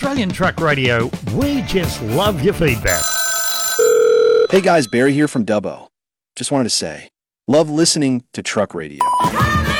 Australian Truck Radio, we just love your feedback. Hey guys, Barry here from Dubbo. Just wanted to say, love listening to Truck Radio.